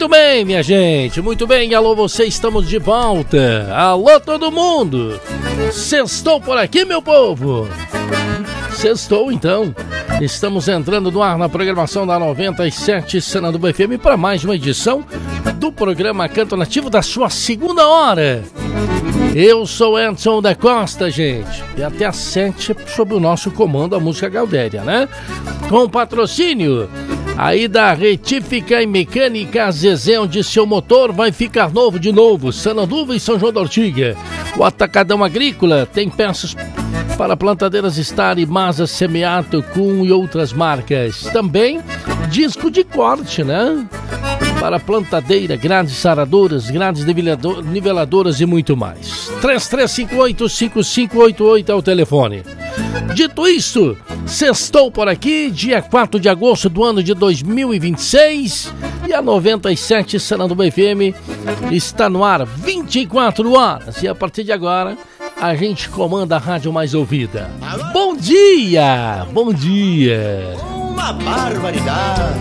Muito bem, minha gente, muito bem. Alô, você, estamos de volta. Alô, todo mundo. Sextou por aqui, meu povo. Sextou, então. Estamos entrando no ar na programação da 97 Sananduva FM para mais uma edição do programa Canto Nativo da sua segunda hora. Eu sou Edson da Costa, gente. E até às 7 sob o nosso comando a música Gaudéria, né? Com patrocínio aí da Retífica e Mecânica Zezé, onde seu motor vai ficar novo de novo. Sananduva e São João da Ortiga. O Atacadão Agrícola tem peças para plantadeiras Star e Masa Semeato com e outras marcas. Também disco de corte, né? Para plantadeira, grades saradoras, grades niveladoras e muito mais. 3358-5588 é o telefone. Dito isso, sextou por aqui, dia 4 de agosto do ano de 2026, e a 97 Sananduva FM está no ar 24 horas. E a partir de agora, a gente comanda a rádio mais ouvida. Bom dia! Bom dia! Uma barbaridade!